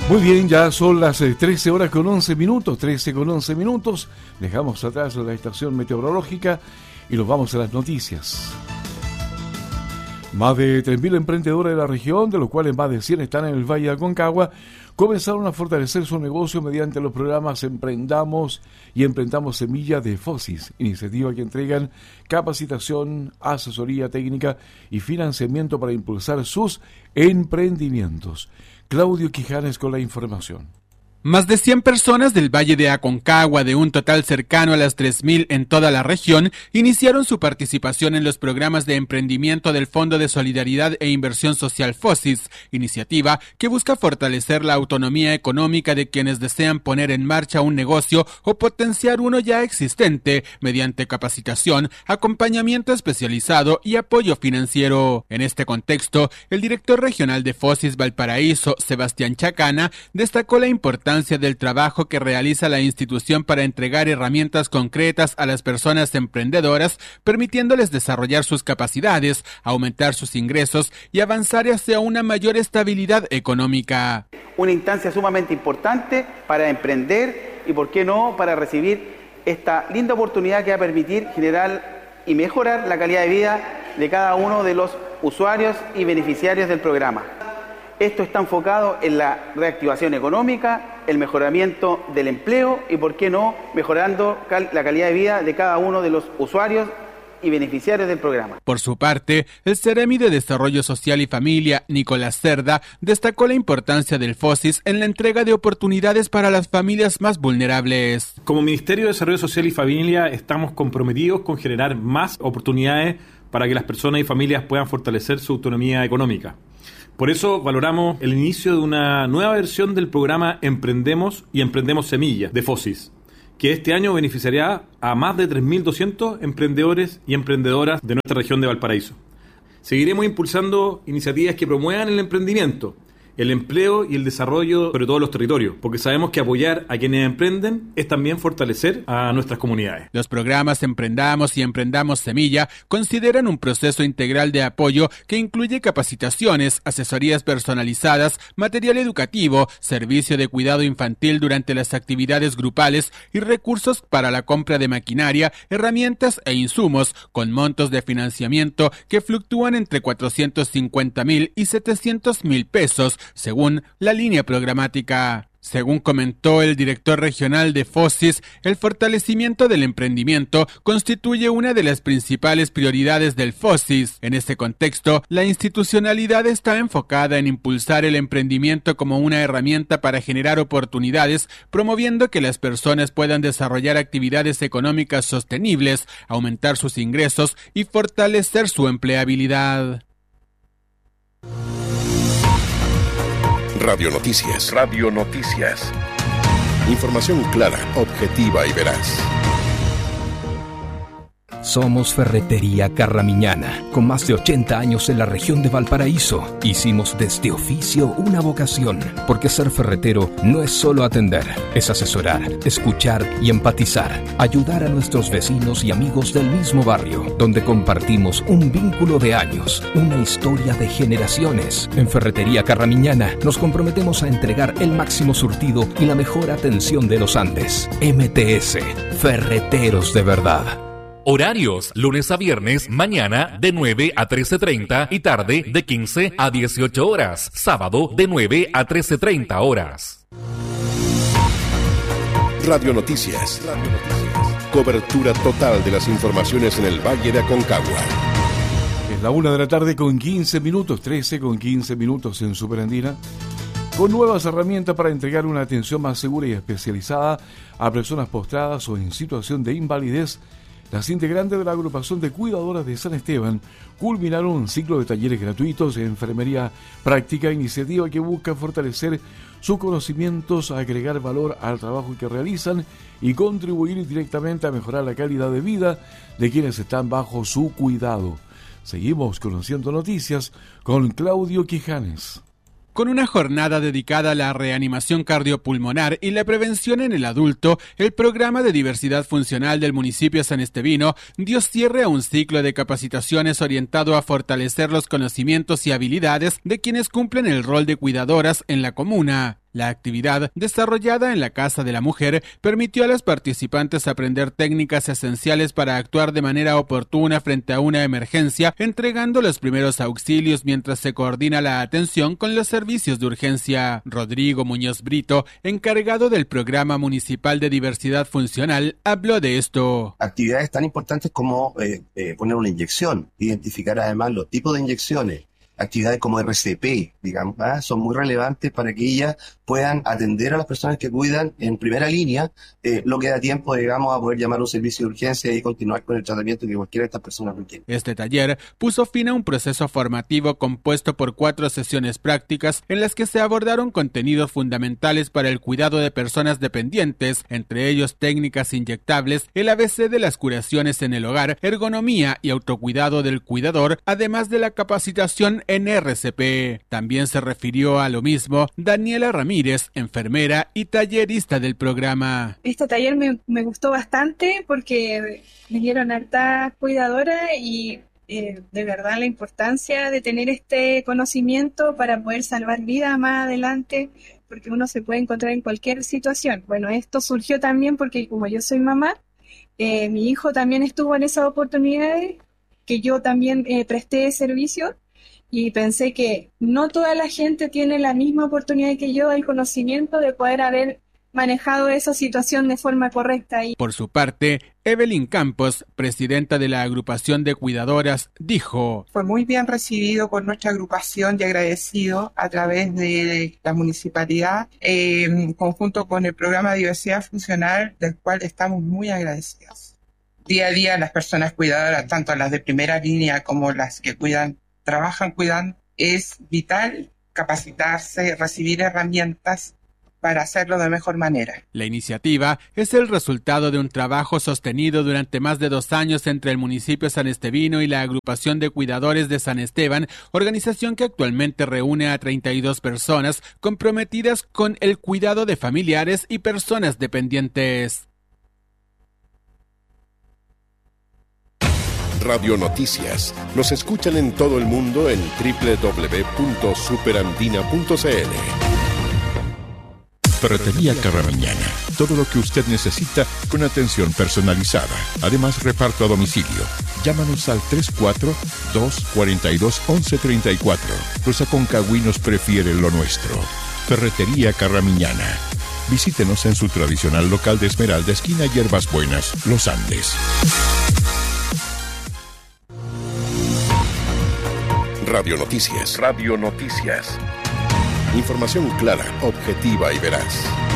Muy bien, ya son las 13 horas con 11 minutos, 13 con 11 minutos. Dejamos atrás la estación meteorológica y nos vamos a las noticias. Más de 3.000 emprendedores de la región, de los cuales más de 100 están en el Valle de Aconcagua, comenzaron a fortalecer su negocio mediante los programas Emprendamos y Emprendamos Semilla de FOSIS, iniciativa que entregan capacitación, asesoría técnica y financiamiento para impulsar sus emprendimientos. Claudio Quijanes con la información. Más de 100 personas del Valle de Aconcagua, de un total cercano a las 3.000 en toda la región, iniciaron su participación en los programas de emprendimiento del Fondo de Solidaridad e Inversión Social FOSIS, iniciativa que busca fortalecer la autonomía económica de quienes desean poner en marcha un negocio o potenciar uno ya existente mediante capacitación, acompañamiento especializado y apoyo financiero. En este contexto, el director regional de FOSIS Valparaíso, Sebastián Chacana, destacó la importancia del trabajo que realiza la institución para entregar herramientas concretas a las personas emprendedoras, permitiéndoles desarrollar sus capacidades, aumentar sus ingresos y avanzar hacia una mayor estabilidad económica. Una instancia sumamente importante para emprender y, por qué no, para recibir esta linda oportunidad que va a permitir generar y mejorar la calidad de vida de cada uno de los usuarios y beneficiarios del programa. Esto está enfocado en la reactivación económica, el mejoramiento del empleo y, por qué no, mejorando la calidad de vida de cada uno de los usuarios y beneficiarios del programa. Por su parte, el Seremi de Desarrollo Social y Familia, Nicolás Cerda, destacó la importancia del FOSIS en la entrega de oportunidades para las familias más vulnerables. Como Ministerio de Desarrollo Social y Familia estamos comprometidos con generar más oportunidades para que las personas y familias puedan fortalecer su autonomía económica. Por eso valoramos el inicio de una nueva versión del programa Emprendemos y Emprendemos Semilla de FOSIS, que este año beneficiará a más de 3.200 emprendedores y emprendedoras de nuestra región de Valparaíso. Seguiremos impulsando iniciativas que promuevan el emprendimiento, el empleo y el desarrollo sobre todos los territorios, porque sabemos que apoyar a quienes emprenden es también fortalecer a nuestras comunidades. Los programas Emprendamos y Emprendamos Semilla consideran un proceso integral de apoyo que incluye capacitaciones, asesorías personalizadas, material educativo, servicio de cuidado infantil durante las actividades grupales y recursos para la compra de maquinaria, herramientas e insumos, con montos de financiamiento que fluctúan entre 450,000 y 700,000 pesos, según la línea programática. Según comentó el director regional de FOSIS, el fortalecimiento del emprendimiento constituye una de las principales prioridades del FOSIS. En este contexto, la institucionalidad está enfocada en impulsar el emprendimiento como una herramienta para generar oportunidades, promoviendo que las personas puedan desarrollar actividades económicas sostenibles, aumentar sus ingresos y fortalecer su empleabilidad. Radio Noticias. Radio Noticias. Información clara, objetiva y veraz. Somos Ferretería Carramiñana, con más de 80 años en la región de Valparaíso. Hicimos de este oficio una vocación, porque ser ferretero no es solo atender, es asesorar, escuchar y empatizar, ayudar a nuestros vecinos y amigos del mismo barrio, donde compartimos un vínculo de años, una historia de generaciones. En Ferretería Carramiñana nos comprometemos a entregar el máximo surtido y la mejor atención de los Andes. MTS, Ferreteros de Verdad. Horarios, lunes a viernes, mañana de 9 a 13:30 y tarde de 15 a 18 horas. Sábado de 9 a 13:30 horas. Radio Noticias. Cobertura total de las informaciones en el Valle de Aconcagua. Es la 1 de la tarde con 15 minutos, 13 con 15 minutos en Superandina, con nuevas herramientas para entregar una atención más segura y especializada a personas postradas o en situación de invalidez. Las integrantes de la agrupación de cuidadoras de San Esteban culminaron un ciclo de talleres gratuitos de enfermería práctica, iniciativa que busca fortalecer sus conocimientos, agregar valor al trabajo que realizan y contribuir directamente a mejorar la calidad de vida de quienes están bajo su cuidado. Seguimos conociendo noticias con Claudio Quijanes. Con una jornada dedicada a la reanimación cardiopulmonar y la prevención en el adulto, el programa de diversidad funcional del municipio sanestevino dio cierre a un ciclo de capacitaciones orientado a fortalecer los conocimientos y habilidades de quienes cumplen el rol de cuidadoras en la comuna. La actividad, desarrollada en la Casa de la Mujer, permitió a los participantes aprender técnicas esenciales para actuar de manera oportuna frente a una emergencia, entregando los primeros auxilios mientras se coordina la atención con los servicios de urgencia. Rodrigo Muñoz Brito, encargado del Programa Municipal de Diversidad Funcional, habló de esto. Actividades tan importantes como poner una inyección, identificar además los tipos de inyecciones. Actividades como RCP, digamos, son muy relevantes para que ellas puedan atender a las personas que cuidan en primera línea, lo que da tiempo, digamos, a poder llamar a un servicio de urgencia y continuar con el tratamiento que cualquiera de estas personas requiere. Este taller puso fin a un proceso formativo compuesto por 4 sesiones prácticas en las que se abordaron contenidos fundamentales para el cuidado de personas dependientes, entre ellos técnicas inyectables, el ABC de las curaciones en el hogar, ergonomía y autocuidado del cuidador, además de la capacitación en RCP. También se refirió a lo mismo Daniela Ramírez, enfermera y tallerista del programa. Este taller me gustó bastante porque me dieron harta cuidadora y de verdad la importancia de tener este conocimiento para poder salvar vidas más adelante, porque uno se puede encontrar en cualquier situación. Bueno, esto surgió también porque como yo soy mamá, mi hijo también estuvo en esas oportunidades que yo también presté servicio. Y pensé que no toda la gente tiene la misma oportunidad que yo, el conocimiento de poder haber manejado esa situación de forma correcta. Por su parte, Evelyn Campos, presidenta de la agrupación de cuidadoras, dijo: fue muy bien recibido por nuestra agrupación y agradecido a través de la municipalidad, en conjunto con el programa de diversidad funcional, del cual estamos muy agradecidos. Día a día las personas cuidadoras, tanto las de primera línea como las que trabajan cuidando, es vital capacitarse, recibir herramientas para hacerlo de mejor manera. La iniciativa es el resultado de un trabajo sostenido durante más de 2 años entre el municipio sanestevino y la agrupación de cuidadores de San Esteban, organización que actualmente reúne a 32 personas comprometidas con el cuidado de familiares y personas dependientes. Radio Noticias. Nos escuchan en todo el mundo en www.superandina.cl. Ferretería Carramiñana. Todo lo que usted necesita con atención personalizada. Además, reparto a domicilio. Llámanos al 34-242-1134. Los aconcagüinos prefieren lo nuestro. Ferretería Carramiñana. Visítenos en su tradicional local de Esmeralda, esquina Hierbas Buenas, Los Andes. Radio Noticias. Radio Noticias. Información clara, objetiva y veraz.